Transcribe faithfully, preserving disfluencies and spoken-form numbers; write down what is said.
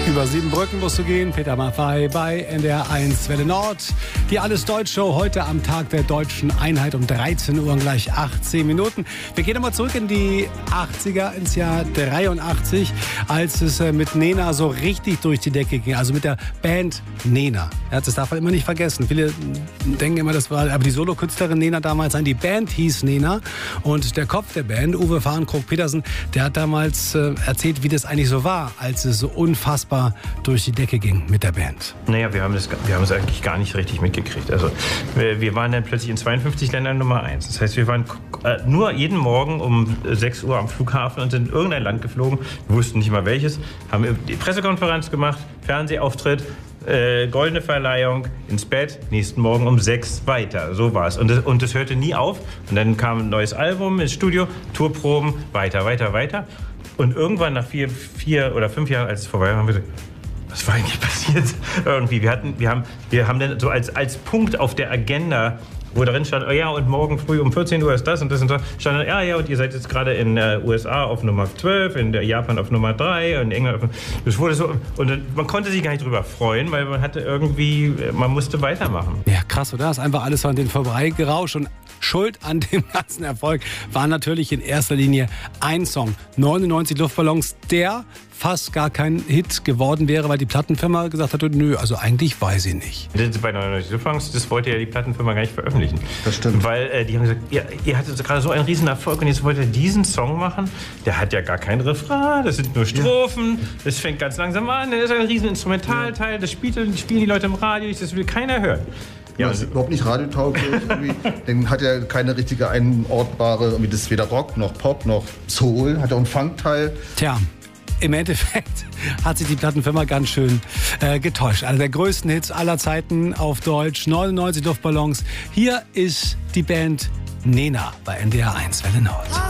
Über sieben Brücken musst du gehen. Peter Maffay bei N D R eins Welle Nord. Die Alles-Deutsch-Show heute am Tag der deutschen Einheit um dreizehn Uhr und gleich achtzehn Minuten. Wir gehen nochmal zurück in die achtziger, ins Jahr dreiundachtzig, als es mit Nena so richtig durch die Decke ging. Also mit der Band Nena. Ja, das darf man immer nicht vergessen. Viele denken immer, das war aber die Solokünstlerin Nena damals. Nein, die Band hieß Nena. Und der Kopf der Band, Uwe Fahrenkrog-Petersen, der hat damals äh, erzählt, wie das eigentlich so war, als es so unfassbar durch die Decke ging mit der Band. Naja, wir haben das, wir haben es eigentlich gar nicht richtig mitgekriegt. Also wir, wir waren dann plötzlich in zweiundfünfzig Ländern Nummer eins. Das heißt, wir waren äh, nur jeden Morgen um sechs Uhr am Flughafen und sind in irgendein Land geflogen. Wir wussten nicht mal welches. Haben die Pressekonferenz gemacht, Fernsehauftritt, äh, goldene Verleihung, ins Bett, nächsten Morgen um sechs weiter. So war es. Und das, und das hörte nie auf. Und dann kam ein neues Album ins Studio, Tourproben, weiter, weiter, weiter. Und irgendwann nach vier, vier oder fünf Jahren, als es vorbei war, haben wir gesagt, was war eigentlich passiert? Irgendwie, wir hatten, wir haben, wir haben dann so als, als Punkt auf der Agenda, wo darin stand, oh ja, und morgen früh um vierzehn Uhr ist das und das und das, stand dann, ja, ja, und ihr seid jetzt gerade in den U S A auf Nummer zwölf, in Japan auf Nummer drei, in England auf, das wurde so, und dann, man konnte sich gar nicht drüber freuen, weil man hatte irgendwie, man musste weitermachen. Ja, krass, oder? Das ist einfach alles an den vorbeigerauscht und Schuld an dem ganzen Erfolg war natürlich in erster Linie ein Song, neunundneunzig Luftballons, der fast gar kein Hit geworden wäre, weil die Plattenfirma gesagt hat, nö, also eigentlich weiß ich nicht. Bei neunundneunzig Luftballons, das wollte ja die Plattenfirma gar nicht veröffentlichen. Das stimmt. Weil äh, die haben gesagt, ihr, ihr hattet gerade so einen riesen Erfolg und jetzt wollt ihr diesen Song machen, der hat ja gar keinen Refrain, das sind nur Strophen, ja. Das fängt ganz langsam an, das ist ein riesen Instrumentalteil, das spielt, spielen die Leute im Radio, das will keiner hören. Ja, das ist überhaupt nicht radiotauglich. Den hat ja keine richtige einordbare, irgendwie das ist weder Rock noch Pop noch Soul, hat ja einen Funkteil. Tja, im Endeffekt hat sich die Plattenfirma ganz schön äh, getäuscht. Einer der größten Hits aller Zeiten auf Deutsch, neunundneunzig Luftballons. Hier ist die Band Nena bei N D R eins Welle Nord.